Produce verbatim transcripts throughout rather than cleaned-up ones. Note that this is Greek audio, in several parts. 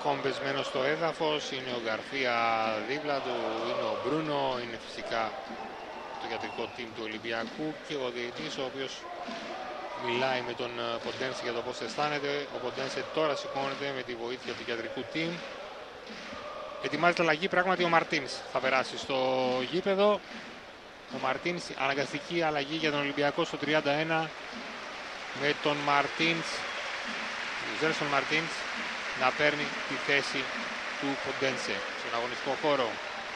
ακόμη πεσμένο στο έδαφος, είναι ο Γκαρθία δίπλα του, είναι ο Μπρούνο, είναι φυσικά το ιατρικό team του Ολυμπιακού και ο διαιτητής, ο οποίος μιλάει με τον Ποντένσε για το πώς αισθάνεται. Ο Ποντένσε τώρα σηκώνεται με τη βοήθεια του ιατρικού team. Ετοιμάζεται αλλαγή, πράγματι ο Μαρτίνς θα περάσει στο γήπεδο. Ο Μαρτίνς, αναγκαστική αλλαγή για τον Ολυμπιακό στο τριάντα ένα, με τον Μαρτίνς, τον Ζέλσον Μαρτίνς, να παίρνει τη θέση του Ποντένσε στον αγωνιστικό χώρο.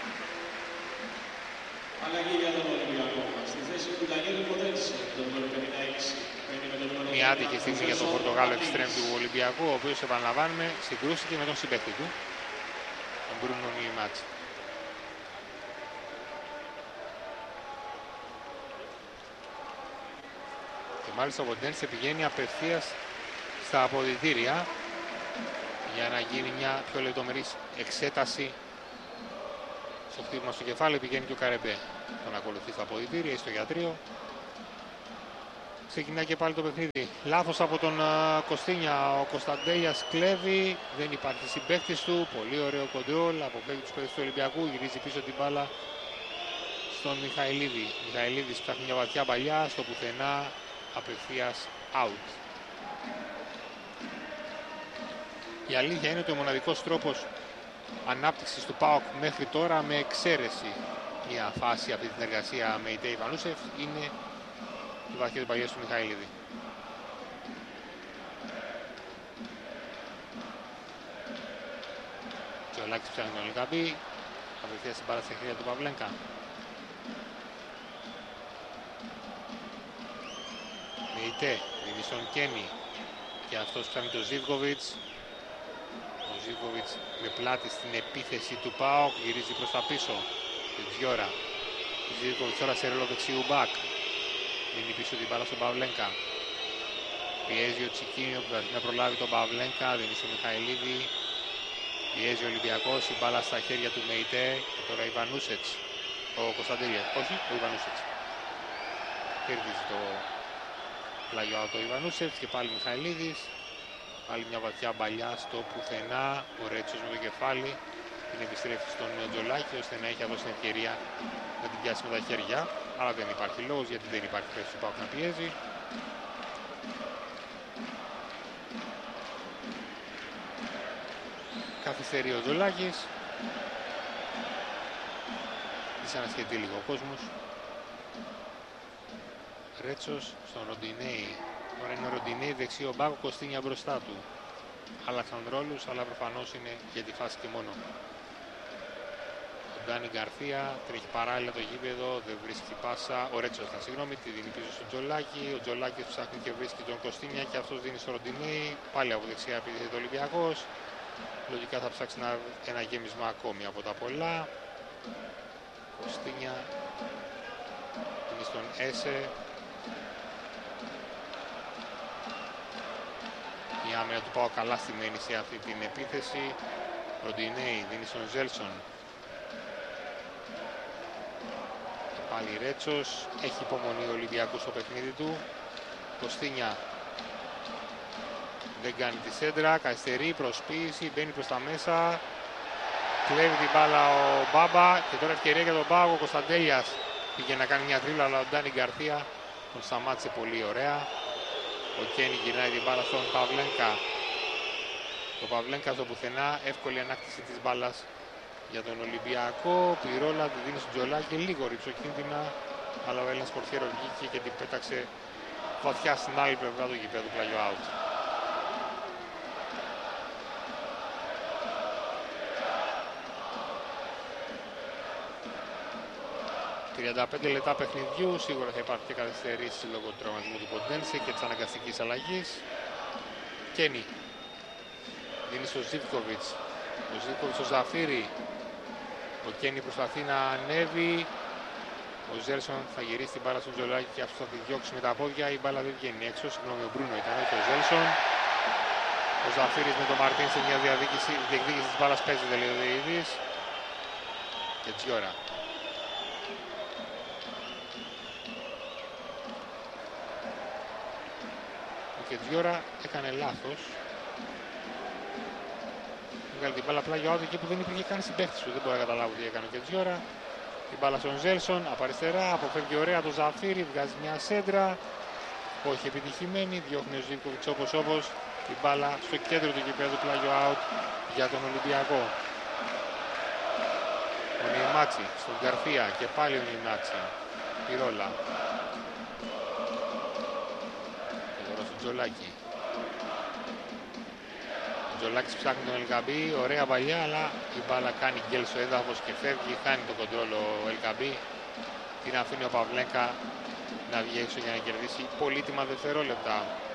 Αλλαγή για τον Ολυμπιακό, στη θέση του Ντανιέλ Ποντένσε, τον νούμερο πενήντα έξι. Μια άτυχη στιγμή για τον Πορτογάλο εξτρέμ του Ολυμπιακού, ο οποίος, επαναλαμβάνουμε, συγκρούστηκε με τον συμπαίκτη του, τον Μπρούνο Μιλιμάτς. Και μάλιστα ο Ποντένσε πηγαίνει απευθείας στα αποδυτήρια για να γίνει μια πιο λεπτομερής εξέταση. Στο χτύπημα στο κεφάλι πηγαίνει και ο Καρεμπέ. Τον ακολουθεί στα αποδυτήρια ή στο γιατρείο. Ξεκινάει και πάλι το παιχνίδι. Λάθος από τον uh, Κωστίνια. Ο Κωνσταντέλιας κλέβει. Δεν υπάρχει συμπαίκτης του. Πολύ ωραίο κοντρόλ. Αποφεύγει τους παίκτες του Ολυμπιακού. Γυρίζει πίσω την μπάλα στον Μιχαηλίδη. Μιχαηλίδης ψάχνει μια βαθιά παλιά. Στο πουθενά απευθείας out. Η αλήθεια είναι ότι ο μοναδικός τρόπος ανάπτυξης του ΠΑΟΚ μέχρι τώρα, με εξαίρεση μια φάση αυτή την εργασία με Ιτέι Βανούσεφ, είναι οι βαθιές παλιές του Μιχαηλίδη. Και ο Λάκης ψάχνει τον Ελκαμπή, απευθείας την μπάλα στα χέρια του Παυλένκα. Με Ιτέ, δίνει στον Κένι και αυτός ψάχνει τον Ζίβκοβιτς. Ο Ζίβκοβιτς με πλάτη στην επίθεση του ΠΑΟΚ, γυρίζει προς τα πίσω. Τζιόρα. Ο Ζίβκοβιτς τώρα σε ρόλο δεξιού μπακ. Δίνει πίσω την μπάλα στον Παυλένκα. Πιέζει ο Τσικίνιο που θα προλάβει τον Παυλένκα, δίνει στον Μιχαηλίδη. Πιέζει ο Ολυμπιακός, η μπάλα στα χέρια του Μεϊτέ. Και τώρα η Βανούσετς. Ο Κωνσταντέλιας. Όχι, ο Ιβανούσετς. Κέρδιζε το πλάγιο το Ιβανούσετς και πάλι Μιχαηλίδης. Πάλι μια βαθιά μπαλιά στο πουθενά. Ο Ρέτσος με το κεφάλι την επιστρέφει στον Τζολάκη, ώστε να έχει αδώσει την ευκαιρία να την πιάσει με τα χέρια. Αλλά δεν υπάρχει λόγος, γιατί δεν υπάρχει θέση του ΠΑΟΚ να πιέζει. Καθυστερεί ο Τζολάκης. Δυσανασχετεί λίγο ο κόσμος. Ρέτσος στον Ροντινέη. Τώρα είναι ο Ροντινέη δεξιό μπάκο, Κωστίνια μπροστά του. Άλλαξαν ρόλους, αλλά προφανώς είναι για τη φάση και μόνο. Ο Ντάνι Γκαρθία τρέχει παράλληλα το γήπεδο, δεν βρίσκει πάσα. Ο Ρέτσος, θα συγγνώμη, τη δίνει πίσω στον Τζολάκη. Ο Τζολάκης ψάχνει και βρίσκει τον Κωστίνια και αυτός δίνει στο Ροντινέη. Πάλι από δεξιά επίθεση ο Ολυμπιακός. Λογικά θα ψάξει ένα, ένα γέμισμα ακόμη από τα πολλά. Κωστίνια είναι στον Έσε. Η άμυνα του ΠΑΟΚ καλά στημένη σε αυτή την επίθεση. Ροντινέη δίνει στον Ζέλσον. Και πάλι Ρέτσος. Έχει υπομονή ο Ολυμπιακός στο παιχνίδι του. Κωστίνια δεν κάνει τη σέντρα. Καθυστερεί, προσποίηση, μπαίνει προς τα μέσα. Κλέβει την μπάλα ο Μπάμπα. Και τώρα ευκαιρία για τον Πάγο. Ο Κωνσταντέλιας πήγε να κάνει μια τρίπλα, αλλά ο Ντάνι Γκαρθία τον σταμάτησε πολύ ωραία. Ο Κένι γυρνάει την μπάλα στον Παυλένκα. Το Παυλένκα στο πουθενά, εύκολη ανάκτηση της μπάλας για τον Ολυμπιακό. Πυρόλα τη δίνει στον Τζολάκη, λίγο ρυψοκίνδυνα, αλλά ο Έλληνας πορτιέρος βγήκε και την πέταξε βαθιά στην άλλη πλευρά του γηπέδου, πλάγιο out. τριάντα πέντε λεπτά παιχνιδιού, σίγουρα θα υπάρχει και καθυστερήσει λόγω του τραυματισμού του Ποντένσε και της αναγκαστικής αλλαγής. Κένι δίνει στο Ζίβκοβιτς. Ο Ζίβκοβιτς στο Ζαφύρι. Ο Κένι προσπαθεί να ανέβει. Ο Ζέλσον θα γυρίσει την μπάλα στον Τζολάκη και αυτό θα τη διώξει με τα πόδια. Η μπάλα δεν βγαίνει έξω. Συγγνώμη, ο Μπρούνο ήταν, όχι ο Ζέλσον. Ο Ζαφύρης με τον Μαρτίν σε μια διεκδίκηση της μπάλας παίζεται, λέει ο διαιτητής. Και Τζιόρα. Και Τζιόρα έκανε λάθος. Βγάλει την μπάλα πλάγιο out εκεί που δεν υπήρχε καν συμπαίχτης του. Δεν μπορώ να καταλάβω τι έκανε ο Κετζιόρα. Η μπάλα στον Ζέλσον, από αριστερά, αποφεύγει ωραία το Ζαφίρι, βγάζει μια σέντρα. Όχι επιτυχημένη, διώχνει ο Ζίβκοβιτς όπως όπως. Η μπάλα στο κέντρο του γηπέδου, πλάγιο out για τον Ολυμπιακό. Ο Νεϊμάτσι στον Γκαρθία και πάλι ο Νεϊμάτσι. Πυρόλα. Και τώρα στον Τζολάκη. Ο Τζολάκης ψάχνει τον Ελκαμπή, ωραία παλιά, αλλά η μπάλα κάνει γκέλ στο έδαφος και φεύγει. Χάνει τον κοντρόλ ο Ελκαμπή. Την αφήνει ο Παυλέκα να βγει έξω για να κερδίσει πολύτιμα δευτερόλεπτα.